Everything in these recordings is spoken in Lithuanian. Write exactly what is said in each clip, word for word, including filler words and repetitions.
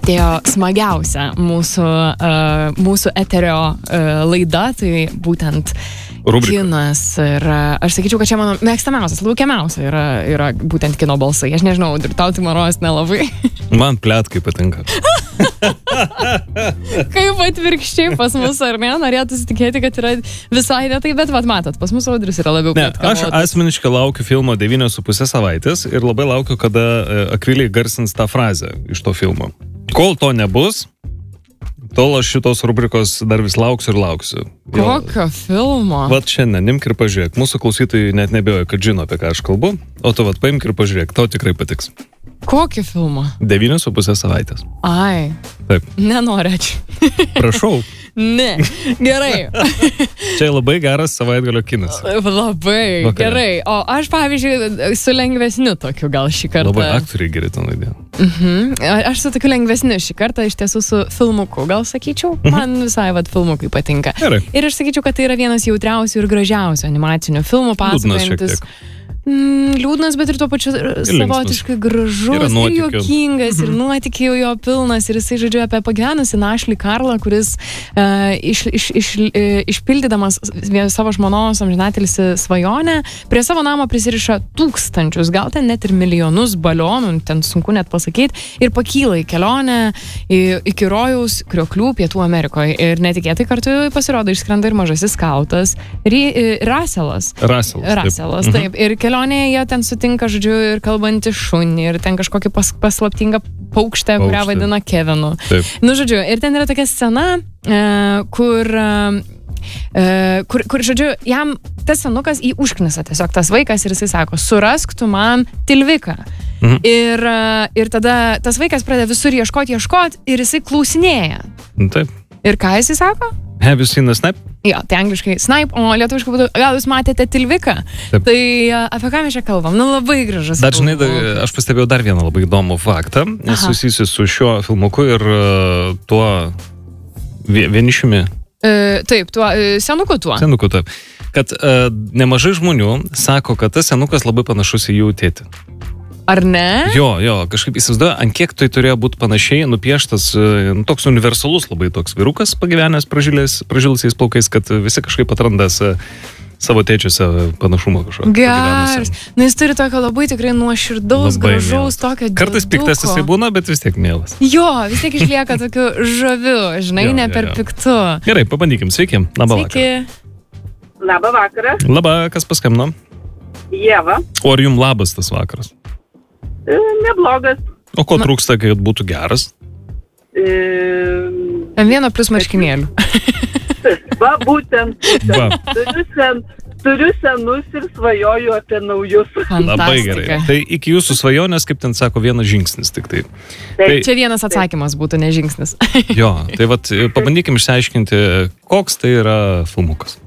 atėjo smagiausia mūsų, uh, mūsų eterio uh, laida, tai būtent rubrika. Kinas. Ir uh, aš sakyčiau, kad čia mano mėgstamiausias, laukiamiausia yra, yra būtent kino balsai. Aš nežinau, ir tau Timoros nelabai. Man plėtkai patinka. Kaip atvirkščiai pas mus, ar ne? Norėtųsi tikėti, kad yra visai ne tai, bet vat matot, pas mus Audrius yra labiau ne, plėtkamotas. Aš asmeniškai laukiu filmo devynios su pusė savaitės ir labai laukiu, kada Akvilė garsins tą frazę iš to filmo. Kol to nebus, tol aš šitos rubrikos dar vis lauksiu ir lauksiu. Kokio filmo? Vat šiandien, imk ir pažiūrėk. Mūsų klausytojai net nebijoja, kad žino, apie ką aš kalbu, o tu vat paimk ir pažiūrėk, tau tikrai patiks. Kokį filmą? Devynios su pusė savaitės. Ai. Taip. Nenorėčiau. Prašau. Ne. Gerai. Čia labai geras savaitgalio kinas. Labai Vakare. gerai. O aš, pavyzdžiui, su lengvesniu tokiu gal šį kartą. Labai aktoriai geri ten vaidina. Mhm. Aš su tokiu lengvesniu šį kartą iš tiesų su filmuku, gal sakyčiau. Mhm. Man visai vat filmukai patinka. Gerai. Ir aš sakyčiau, kad tai yra vienas jautriausių ir gražiausių animacinių filmų pasakojantis. Mm, liūdnas, bet ir tuo pačiu savotiškai gražus ir juokingas, ir nuotykių jo pilnas, ir jisai, žodžiu, apie pagyvenusį našlį Karlą, kuris uh, iš, iš, iš, uh, išpildydamas savo žmonos amžinatelį svajonę, prie savo namo prisiriša tūkstančius, gal ten net ir milijonus balionų, ten sunku net pasakyti, ir pakyla į kelionę į, iki rojaus krioklių Pietų Amerikoje. Ir netikėtai kartu pasirodo išskrenda ir mažasis skautas Raselas. Raselas. Raselas, taip. Mhm. Ir kelionėje jie ten sutinka, žodžiu, ir kalbantį šunį, ir ten kažkokį pas, paslaptingą paukštę, kurią vadina Kevinu. Taip. Nu, žodžiu, ir ten yra tokia scena, e, kur, e, kur, kur, žodžiu, jam tas senukas jį užknisa tiesiog tas vaikas ir jisai sako, surask tu man tilviką. Mhm. Ir, ir tada tas vaikas pradeda visur ieškoti, ieškoti ir jisai klausinėja. Taip. Ir ką jisai sako? Have you seen the snipe? Jo, tai angliškai snipe, o lietuviškai būtų, gal jūs matėte tilviką? Taip. Tai apie ką mes čia kalbam? Nu, labai gražus. Dar žinai, da, aš pastebėjau dar vieną labai įdomų faktą, susijusiu su šiuo filmuku ir uh, tuo vienišiumi. E, taip, tuo, e, senuku tuo. Senuku, taip. Kad uh, nemažai žmonių sako, kad tas senukas labai panašus į jų tėtį. Ar ne? Jo, jo, kažkaip įsivaizduoju, ant kiek tai turėjo būti panašiai nupieštas, nu, toks universalus labai toks vyrukas pagyvenęs pražilusiais plaukais, kad visi kažkaip atrandas savo tėčiuose panašumo kažkokio. Geras. Nu, jis turi tokio labai tikrai nuoširdaus, labai gražaus, mielas. Tokio dėduko. Kartais piktas jisai būna, bet vis tiek mielas. Jo, vis tiek išlieka tokiu žaviu, žinai, jo, ne per jo, jo. piktu. Gerai, pabandykim. Sveiki. Labą Sveiki. vakarą. Labą vakarą. Labą, kas paskambino? Ieva. O ar jums labas tas vakaras? Neblogas. O ko Na. trūksta, kad būtų geras? E... Vieno plus marškinėlių. Va, būtent. būtent. Va. Turiu, sen, turiu senus ir svajoju apie naujus. Fantastika. Labai gerai. Tai iki jūsų svajonės, kaip ten sako, vienas žingsnis tik tai. Tai, tai čia vienas atsakymas būtų, ne žingsnis. Jo, tai vat, pabandykim išsiaiškinti, koks tai yra filmukas.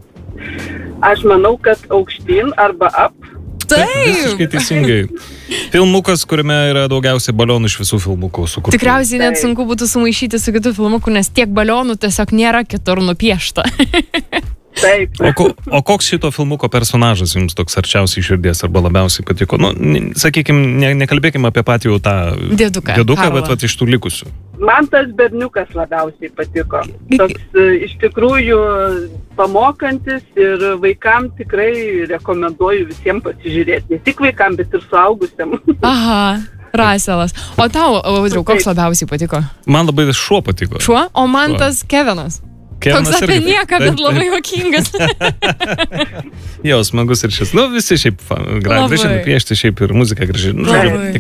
Aš manau, kad aukštyn arba up. Taip. Visiškai teisingai. Filmukas, kuriame yra daugiausiai balionų iš visų filmukų sukurtų. Tikriausiai net sunku būtų sumaišyti su kitų filmukų, nes tiek balionų tiesiog nėra kitur nupiešta. Taip. O, ko, o koks šito filmuko personažas jums toks arčiausiai širdies arba labiausiai patiko? Nu, sakykime, ne, nekalbėkime apie patį jau tą dėduką, dėduką bet vat, iš tų likusių. Man tas berniukas labiausiai patiko. Toks iš tikrųjų pamokantis ir vaikam tikrai rekomenduoju visiems pasižiūrėti. Ne tik vaikam, bet ir suaugusiam. Aha. Raselas. O tau, Audriau, koks labiausiai patiko? Man labai šuo patiko. Šuo? O man šuo. Tas Kevinas. Kevinas toks apie irgi, nieką, bet labai juokingas. Jo, smagus ir šis. Nu, visi šiaip gražiai nupiešti, šiaip ir muzika gražiai. Nu, žodžiu, tikrai